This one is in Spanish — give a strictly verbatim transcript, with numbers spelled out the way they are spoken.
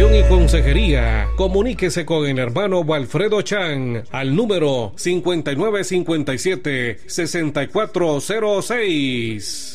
orientación y consejería. Comuníquese con el hermano Walfredo Chan al número cincuenta y nueve cincuenta y siete sesenta y cuatro cero seis.